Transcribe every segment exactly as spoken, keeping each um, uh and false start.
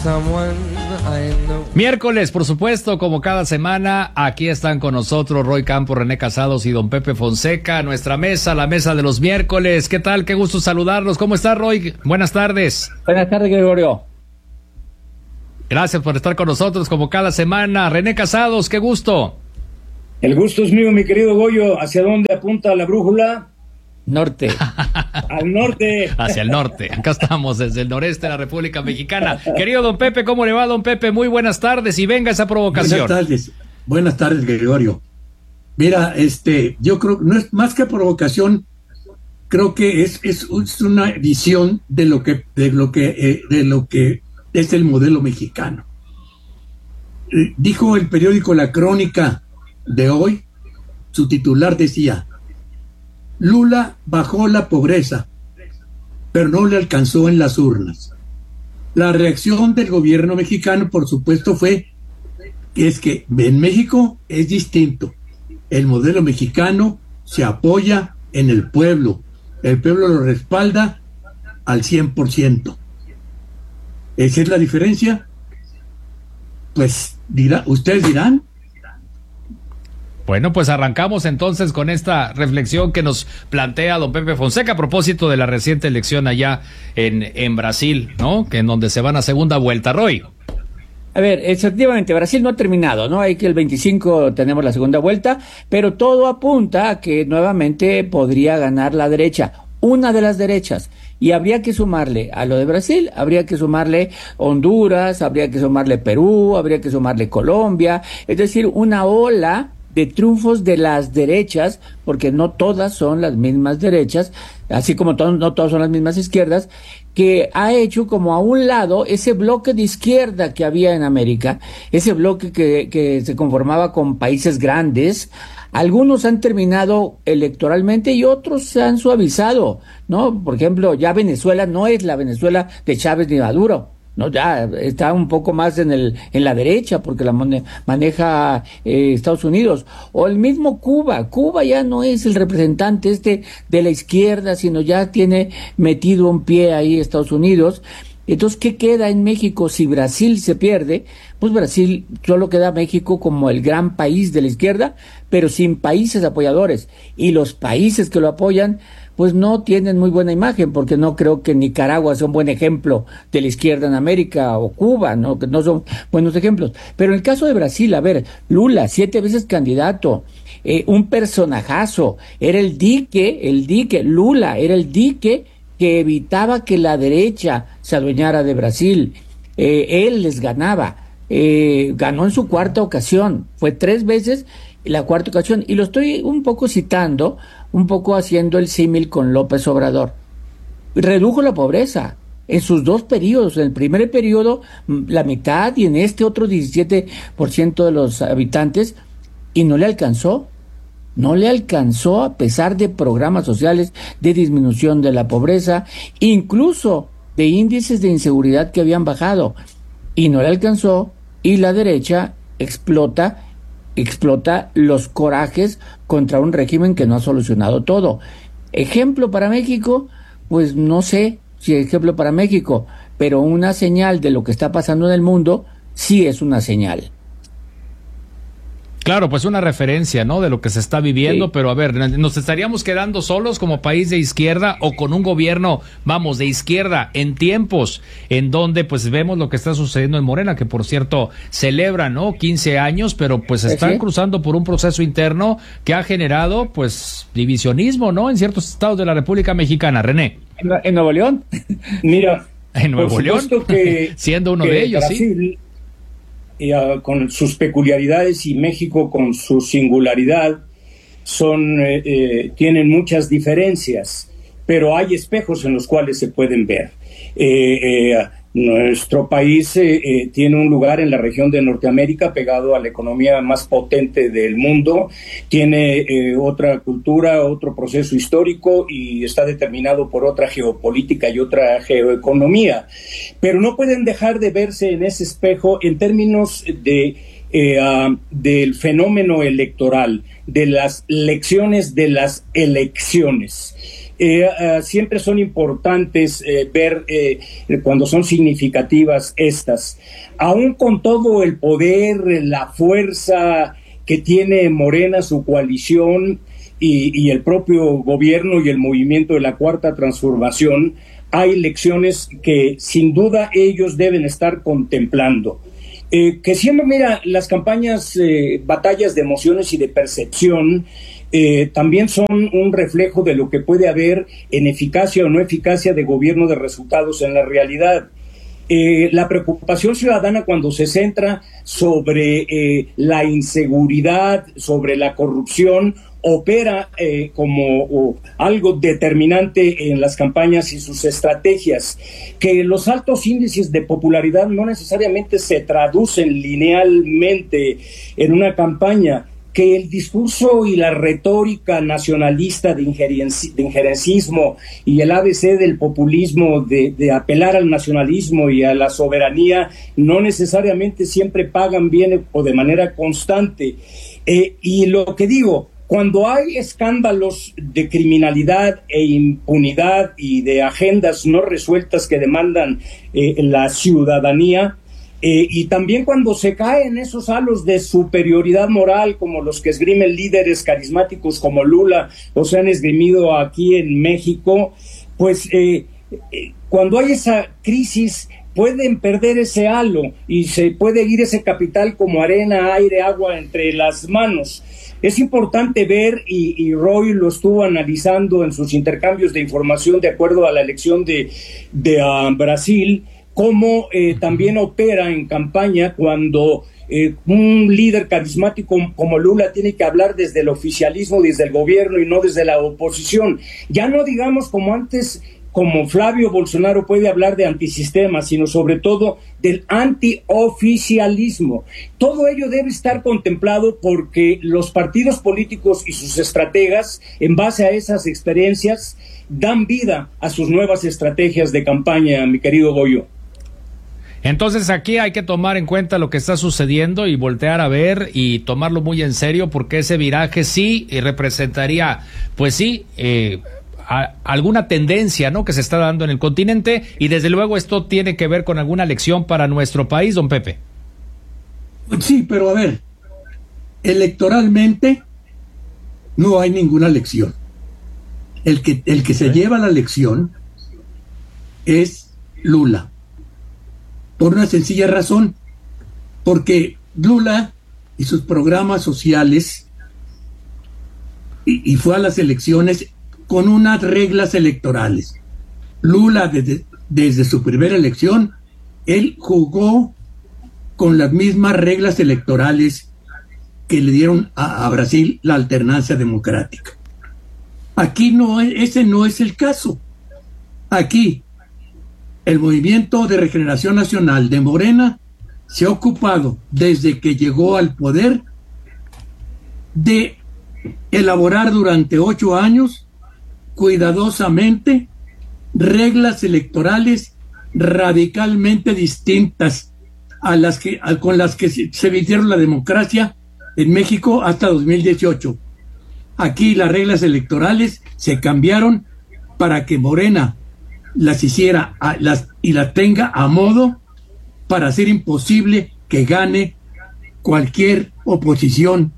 Miércoles, por supuesto, como cada semana, aquí están con nosotros Roy Campos, René Casados y don Pepe Fonseca, nuestra mesa, la mesa de los miércoles. ¿Qué tal? Qué gusto saludarlos. ¿Cómo está, Roy? Buenas tardes. Buenas tardes, Gregorio. Gracias por estar con nosotros como cada semana. René Casados, qué gusto. El gusto es mío, mi querido Goyo. ¿Hacia dónde apunta la brújula? Norte. Al norte. Hacia el norte. Acá estamos, desde el noreste de la República Mexicana. Querido don Pepe, ¿cómo le va, don Pepe? Muy buenas tardes y venga esa provocación. Buenas tardes. Buenas tardes, Gregorio. Mira, este, yo creo, no es más que provocación, creo que es, es, es una visión de lo que, de lo que, eh, de lo que es el modelo mexicano. Eh, dijo el periódico La Crónica de hoy, su titular decía: Lula bajó la pobreza, pero no le alcanzó en las urnas. La reacción del gobierno mexicano, por supuesto, fue que es que en México es distinto. El modelo mexicano se apoya en el pueblo. El pueblo lo respalda al cien por ciento. ¿Esa es la diferencia? Pues dirá, ustedes dirán. Bueno, pues arrancamos entonces con esta reflexión que nos plantea don Pepe Fonseca a propósito de la reciente elección allá en, en Brasil, ¿no? Que en donde se van a segunda vuelta, Roy. A ver, efectivamente, Brasil no ha terminado, ¿no? Hay que el veinticinco tenemos la segunda vuelta, pero todo apunta a que nuevamente podría ganar la derecha, una de las derechas. Y habría que sumarle a lo de Brasil, habría que sumarle Honduras, habría que sumarle Perú, habría que sumarle Colombia, es decir, una ola de triunfos de las derechas, porque no todas son las mismas derechas, así como to- no todas son las mismas izquierdas, que ha hecho como a un lado ese bloque de izquierda que había en América, ese bloque que, que se conformaba con países grandes. Algunos han terminado electoralmente y otros se han suavizado, ¿no? Por ejemplo, ya Venezuela no es la Venezuela de Chávez ni Maduro. No, ya está un poco más en el en la derecha porque la maneja eh, Estados Unidos. O el mismo Cuba. Cuba ya no es el representante este de la izquierda, sino ya tiene metido un pie ahí Estados Unidos. Entonces, ¿qué queda en México si Brasil se pierde? Pues Brasil solo queda México como el gran país de la izquierda, pero sin países apoyadores. Y los países que lo apoyan pues no tienen muy buena imagen, porque no creo que Nicaragua sea un buen ejemplo de la izquierda en América, o Cuba, no, que no son buenos ejemplos. Pero en el caso de Brasil, a ver, Lula, siete veces candidato, eh, un personajazo, era el dique, el dique, Lula, era el dique que evitaba que la derecha se adueñara de Brasil. Eh, él les ganaba, eh, ganó en su cuarta ocasión, fue tres veces la cuarta ocasión, y lo estoy un poco citando, un poco haciendo el símil con López Obrador. Redujo la pobreza en sus dos periodos, en el primer periodo la mitad y en este otro diecisiete por ciento de los habitantes, y no le alcanzó, no le alcanzó a pesar de programas sociales de disminución de la pobreza, incluso de índices de inseguridad que habían bajado, y no le alcanzó, y la derecha explota explota los corajes contra un régimen que no ha solucionado todo. Ejemplo para México, pues no sé si ejemplo para México, pero una señal de lo que está pasando en el mundo sí es una señal. Claro, pues una referencia, ¿no?, de lo que se está viviendo, sí. Pero a ver, ¿nos estaríamos quedando solos como país de izquierda o con un gobierno, vamos, de izquierda en tiempos en donde pues vemos lo que está sucediendo en Morena, que por cierto celebra, ¿no?, quince años, pero pues están ¿Sí? cruzando por un proceso interno que ha generado pues divisionismo, ¿no?, en ciertos estados de la República Mexicana, René? ¿En, en Nuevo León? Mira, en Nuevo León, que, siendo uno que de ellos, Brasil, sí. Y, uh, con sus peculiaridades, y México con su singularidad, son eh, eh, tienen muchas diferencias, pero hay espejos en los cuales se pueden ver. Eh, eh, nuestro país eh, eh, tiene un lugar en la región de Norteamérica pegado a la economía más potente del mundo, tiene eh, otra cultura, otro proceso histórico y está determinado por otra geopolítica y otra geoeconomía, pero no pueden dejar de verse en ese espejo en términos de eh, uh, del fenómeno electoral, de las lecciones de las elecciones. Eh, uh, siempre son importantes eh, ver eh, cuando son significativas estas. Aún con todo el poder, la fuerza que tiene Morena, su coalición y, y el propio gobierno y el movimiento de la Cuarta Transformación, hay lecciones que sin duda ellos deben estar contemplando. Eh, que siempre, mira, las campañas, eh, batallas de emociones y de percepción, eh, también son un reflejo de lo que puede haber en eficacia o no eficacia de gobierno de resultados en la realidad. Eh, la preocupación ciudadana cuando se centra sobre eh, la inseguridad, sobre la corrupción, opera eh, como oh, algo determinante en las campañas y sus estrategias, que los altos índices de popularidad no necesariamente se traducen linealmente en una campaña, que el discurso y la retórica nacionalista de, injerenci de injerencismo y el A B C del populismo de, de apelar al nacionalismo y a la soberanía no necesariamente siempre pagan bien o de manera constante. Eh, y lo que digo, cuando hay escándalos de criminalidad e impunidad y de agendas no resueltas que demandan eh, la ciudadanía, Eh, y también cuando se caen esos halos de superioridad moral como los que esgrimen líderes carismáticos como Lula o se han esgrimido aquí en México, pues eh, eh, cuando hay esa crisis pueden perder ese halo y se puede ir ese capital como arena, aire, agua entre las manos. Es importante ver, y, y Roy lo estuvo analizando en sus intercambios de información de acuerdo a la elección de, de uh, Brasil, cómo eh, también opera en campaña cuando eh, un líder carismático como Lula tiene que hablar desde el oficialismo, desde el gobierno y no desde la oposición. Ya no digamos como antes, como Flavio Bolsonaro puede hablar de antisistema, sino sobre todo del antioficialismo. Todo ello debe estar contemplado porque los partidos políticos y sus estrategas, en base a esas experiencias, dan vida a sus nuevas estrategias de campaña, mi querido Goyo. Entonces aquí hay que tomar en cuenta lo que está sucediendo y voltear a ver y tomarlo muy en serio, porque ese viraje sí representaría, pues sí, eh, a, alguna tendencia, ¿no?, que se está dando en el continente, y desde luego esto tiene que ver con alguna lección para nuestro país, don Pepe. Sí, pero a ver, electoralmente no hay ninguna lección. El que, el que se lleva la lección es Lula. Por una sencilla razón, porque Lula y sus programas sociales y, y fue a las elecciones con unas reglas electorales. Lula desde, desde su primera elección, él jugó con las mismas reglas electorales que le dieron a, a Brasil la alternancia democrática. Aquí no, ese no es el caso. Aquí el Movimiento de Regeneración Nacional de Morena se ha ocupado desde que llegó al poder de elaborar durante ocho años cuidadosamente reglas electorales radicalmente distintas a las que a, con las que se, se vivieron la democracia en México hasta dos mil dieciocho. Aquí las reglas electorales se cambiaron para que Morena las hiciera a, las, y las tenga a modo para hacer imposible que gane cualquier oposición.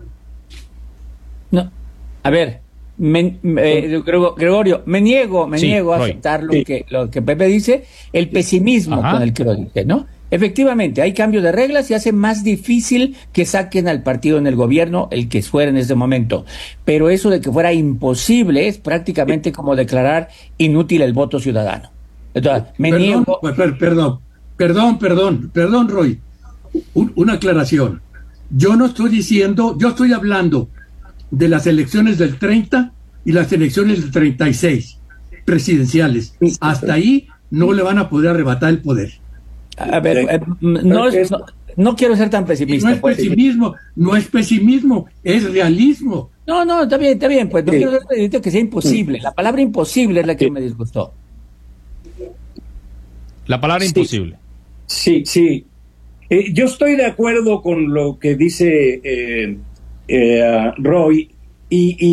No, a ver, me, me, Gregorio, me niego, me sí, niego a Roy. aceptar lo, sí. que, lo que Pepe dice, el pesimismo Ajá. con el que lo dice, ¿no? Efectivamente, hay cambio de reglas y hace más difícil que saquen al partido en el gobierno, el que fuera en este momento. Pero eso de que fuera imposible es prácticamente como declarar inútil el voto ciudadano. Entonces, me perdón, niego... Perdón, perdón, perdón, perdón, Roy. Un, una aclaración. Yo no estoy diciendo, yo estoy hablando de las elecciones del treinta y las elecciones del treinta y seis presidenciales. Hasta ahí no le van a poder arrebatar el poder. A ver, eh, no, es, no, no quiero ser tan pesimista. No es pesimismo, no es pesimismo, es realismo. No, no, está bien, está bien, pues no sí. quiero ser que sea imposible. La palabra imposible es la que sí. me disgustó. La palabra sí. imposible. Sí, sí. Eh, yo estoy de acuerdo con lo que dice eh, eh, Roy y, y,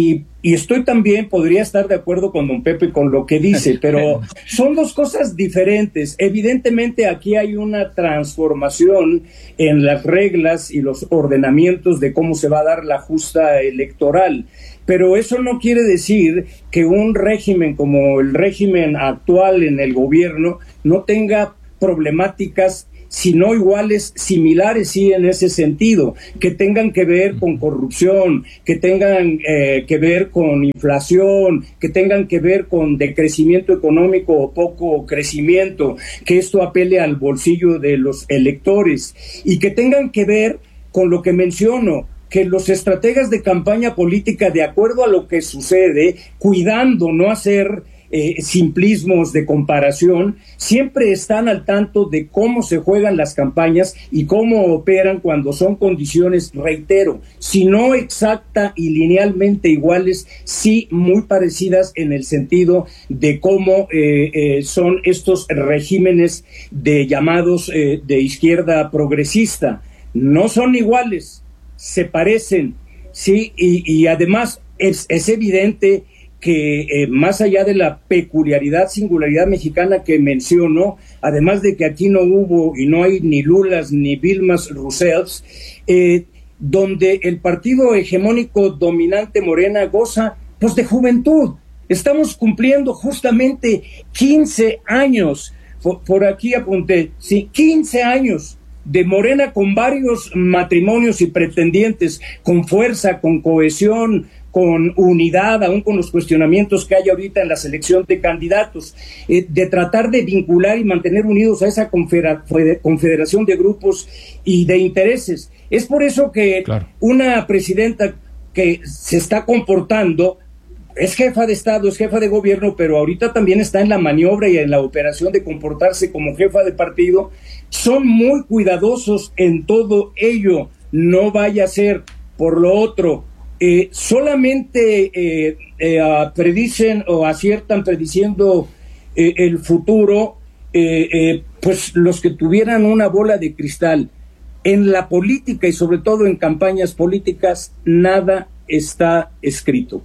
Y estoy también, podría estar de acuerdo con don Pepe con lo que dice, pero son dos cosas diferentes. Evidentemente aquí hay una transformación en las reglas y los ordenamientos de cómo se va a dar la justa electoral. Pero eso no quiere decir que un régimen como el régimen actual en el gobierno no tenga problemáticas, si no iguales, similares sí en ese sentido, que tengan que ver con corrupción, que tengan eh, que ver con inflación, que tengan que ver con decrecimiento económico o poco crecimiento, que esto apele al bolsillo de los electores y que tengan que ver con lo que menciono, que los estrategas de campaña política, de acuerdo a lo que sucede, cuidando no hacer eh, simplismos de comparación, siempre están al tanto de cómo se juegan las campañas y cómo operan cuando son condiciones, reitero, si no exacta y linealmente iguales, sí muy parecidas en el sentido de cómo eh, eh, son estos regímenes de llamados eh, de izquierda progresista. No son iguales, se parecen, sí, y, y además es, es evidente que eh, más allá de la peculiaridad, singularidad mexicana que menciono, además de que aquí no hubo y no hay ni Lulas ni Vilmas Roussels, eh, donde el partido hegemónico dominante Morena goza pues de juventud. Estamos cumpliendo justamente quince años, por, por aquí apunté, sí, quince años de Morena con varios matrimonios y pretendientes, con fuerza, con cohesión, con unidad, aún con los cuestionamientos que hay ahorita en la selección de candidatos, eh, de tratar de vincular y mantener unidos a esa confederación de grupos y de intereses. Es por eso que claro, una presidenta que se está comportando, es jefa de Estado, es jefa de gobierno, pero ahorita también está en la maniobra y en la operación de comportarse como jefa de partido. Son muy cuidadosos en todo ello. No vaya a ser, por lo otro, eh, solamente eh, eh, uh, predicen o aciertan prediciendo eh, el futuro, eh, eh, pues los que tuvieran una bola de cristal. En la política y sobre todo en campañas políticas, nada está escrito.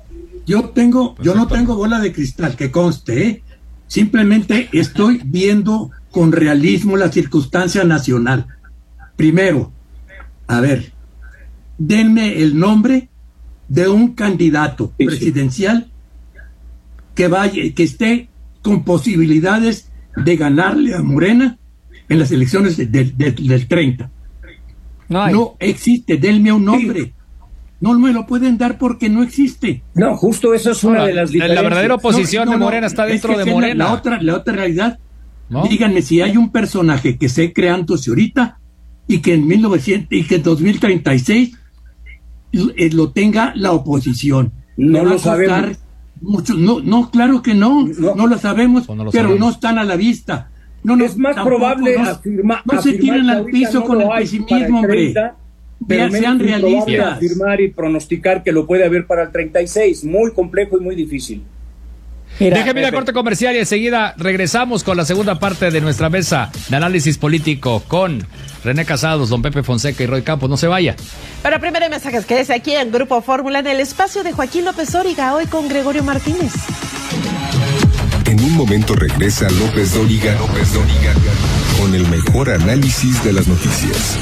Yo tengo, yo no tengo bola de cristal, que conste, ¿eh? Simplemente estoy viendo con realismo la circunstancia nacional. Primero, a ver, denme el nombre de un candidato sí, presidencial sí. que vaya, que esté con posibilidades de ganarle a Morena en las elecciones de, de, de, del treinta. No, no existe, denme un nombre. Sí. No me lo pueden dar porque no existe. No, justo eso es una no, de las diferencias. La verdadera oposición no, no, de Morena no, está dentro es que de Morena. La, la, otra, la otra realidad, ¿no? Díganme si hay un personaje que esté creándose ahorita y que en mil novecientos y que en dos mil treinta y seis lo tenga la oposición. No lo sabemos. Mucho, no, no, claro que no, no, no lo sabemos, no lo pero sabemos. No están a la vista. No, no, es más probable no, afirma, no se tiren al piso con el pesimismo, hombre. Pero sean realistas. Afirmar y pronosticar que lo puede haber para el treinta y seis, muy complejo y muy difícil. Mira, déjeme ir a corte comercial y enseguida regresamos con la segunda parte de nuestra mesa de análisis político con René Casados, don Pepe Fonseca y Roy Campos. No se vaya. Pero primero hay mensajes que es aquí en Grupo Fórmula, en el espacio de Joaquín López Dóriga, hoy con Gregorio Martínez. En un momento regresa López Dóriga, López Dóriga con el mejor análisis de las noticias.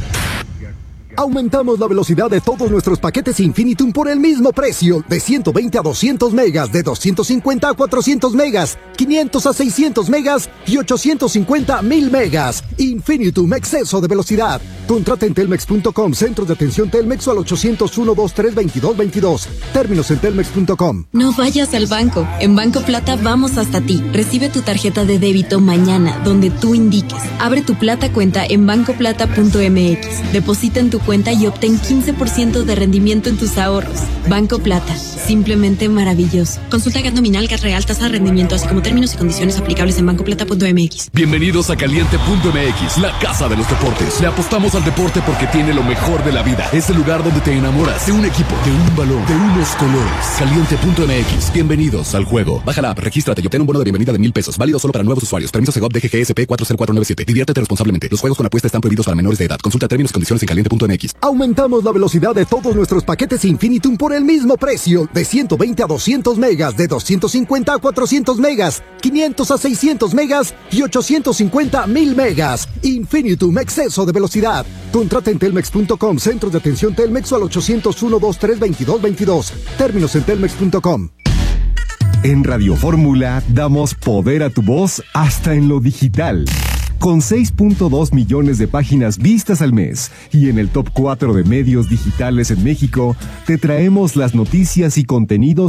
Aumentamos la velocidad de todos nuestros paquetes Infinitum por el mismo precio, de ciento veinte a doscientos megas, de doscientos cincuenta a cuatrocientos megas, quinientos a seiscientos megas y ochocientos cincuenta a mil megas. Infinitum, exceso de velocidad. Contrata en telmex punto com, centros de atención Telmex o al ochocientos uno, veintitrés, veintidós, veintidós. Términos en telmex punto com. No vayas al banco. En Banco Plata vamos hasta ti. Recibe tu tarjeta de débito mañana, donde tú indiques. Abre tu Plata cuenta en banco plata punto m x. Deposita en tu cuenta y obtén quince por ciento de rendimiento en tus ahorros. Banco Plata, simplemente maravilloso. Consulta G A T nominal, G A T real, tasa de rendimiento, así como términos y condiciones aplicables en banco plata punto m x. Bienvenidos a Caliente punto m x, la casa de los deportes. Le apostamos al deporte porque tiene lo mejor de la vida. Es el lugar donde te enamoras de un equipo, de un balón, de unos colores. Caliente punto m x. Bienvenidos al juego. Baja la app, regístrate y obtén un bono de bienvenida de mil pesos. Válido solo para nuevos usuarios. Permiso Segov D G G S P cuatro cero cuatro nueve siete. Diviértete responsablemente. Los juegos con apuesta están prohibidos para menores de edad. Consulta términos y condiciones en caliente punto m x. m x. Aumentamos la velocidad de todos nuestros paquetes Infinitum por el mismo precio, de ciento veinte a doscientos megas, de doscientos cincuenta a cuatrocientos megas, quinientos a seiscientos megas y ochocientos cincuenta a mil megas. Infinitum, exceso de velocidad. Contrata en telmex punto com, centros de atención Telmex o al ochocientos uno, veintitrés, veintidós, veintidós. Términos en telmex punto com. En Radio Fórmula damos poder a tu voz hasta en lo digital. Con seis punto dos millones de páginas vistas al mes y en el top cuatro de medios digitales en México, te traemos las noticias y contenidos